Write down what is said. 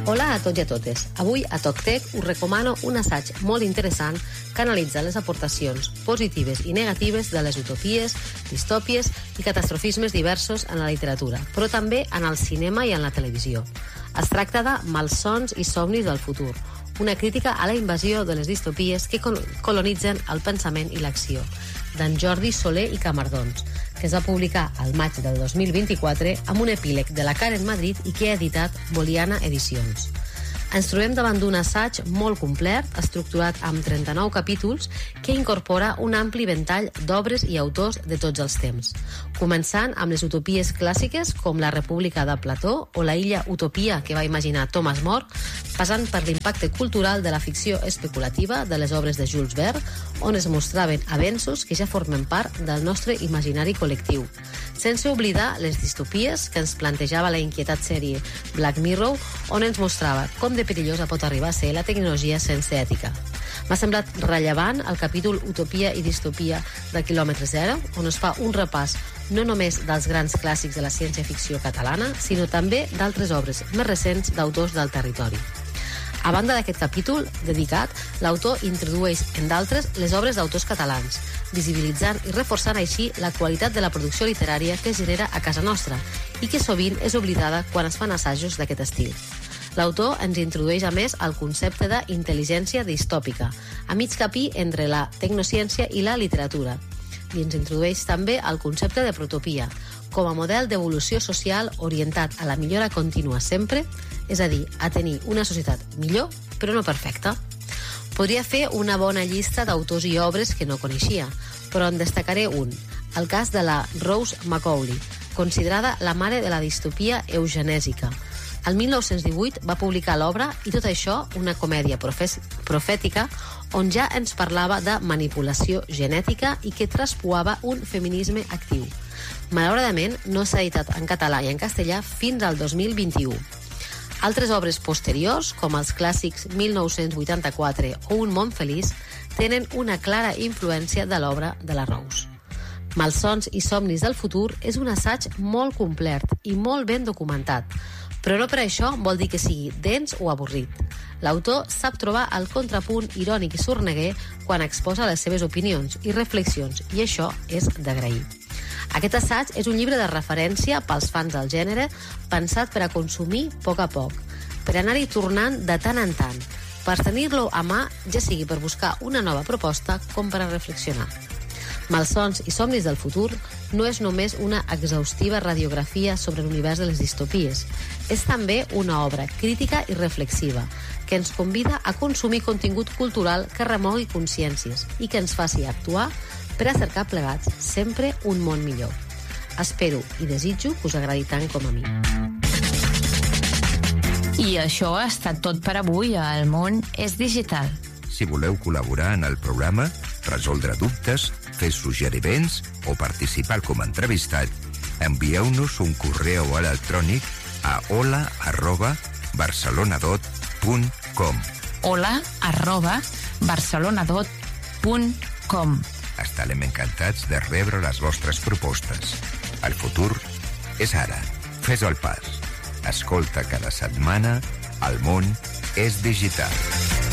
Hola a tots i a totes. Avui a TocTec us recomano un assaig molt interessant que analitza les aportacions positives i negatives de les utopies, distòpies i catastrofismes diversos en la literatura, però també en el cinema i en la televisió. Es tracta de Malsons i somnis del futur, una crítica a la invasió de les distopies que colonitzen el pensament i l'acció, d'en Jordi Soler i Camardons, que es va publicar al maig del 2024 amb un epíleg de la Karen Madrid i que ha editat Boliana Edicions. Ens trobem davant d'un assaig molt complet, estructurat amb 39 capítols, que incorpora un ampli ventall d'obres i autors de tots els temps, començant amb les utopies clàssiques com la República de Plató o la illa Utopia que va imaginar Thomas More, passant per l'impacte cultural de la ficció especulativa de les obres de Jules Verne, on es mostraven avenços que ja formen part del nostre imaginari col·lectiu, sense oblidar les distopies que ens plantejava la inquietat sèrie Black Mirror, on ens mostrava com de perillosa pot arribar a ser la tecnologia sense ètica. M'ha semblat rellevant el capítol Utopia i Distopia de Quilòmetre Zero, on es fa un repàs no només dels grans clàssics de la ciència-ficció catalana, sinó també d'altres obres més recents d'autors del territori. A banda d'aquest capítol dedicat, l'autor introdueix, en d'altres, les obres d'autors catalans, visibilitzant i reforçant així la qualitat de la producció literària que es genera a casa nostra i que sovint és oblidada quan es fan assajos d'aquest estil. L'autor ens introdueix, a més, el concepte d'intel·ligència distòpica, a mig capí entre la tecnociència i la literatura, i ens introdueix també el concepte de protopia, com a model d'evolució social orientat a la millora contínua sempre, és a dir, a tenir una societat millor, però no perfecta. Podria fer una bona llista d'autors i obres que no coneixia, però en destacaré un, el cas de la Rose Macaulay, considerada la mare de la distopia eugenèsica. El 1918 va publicar l'obra I tot això, una comèdia profètica on ja ens parlava de manipulació genètica i que traspuava un feminisme actiu. Malauradament, no s'ha editat en català i en castellà fins al 2021. Altres obres posteriors, com els clàssics 1984 o Un món feliç, tenen una clara influència de l'obra de la Rose. Malsons i somnis del futur és un assaig molt complet i molt ben documentat, però no per això vol dir que sigui dens o avorrit. L'autor sap trobar el contrapunt irònic i sorneguer quan exposa les seves opinions i reflexions, i això és d'agrair. Aquest assaig és un llibre de referència pels fans del gènere, pensat per a consumir a poc, per anar-hi tornant de tant en tant, per tenir-lo a mà, ja sigui per buscar una nova proposta com per a reflexionar. Malsons i somnis del futur no és només una exhaustiva radiografia sobre l'univers de les distopies. És també una obra crítica i reflexiva que ens convida a consumir contingut cultural que remogui consciències i que ens faci actuar per a cercar plegats sempre un món millor. Espero i desitjo que us agradi tant com a mi. I això ha estat tot per avui a El món és digital. Si voleu col·laborar en el programa, resoldre dubtes, fer suggeriments o participar com a entrevistat, envieu-nos un correu electrònic a hola@barcelonadot.com. hola@barcelonadot.com. Estarem encantats de rebre les vostres propostes. El futur és ara. Fes el pas. Escolta cada setmana El món és digital.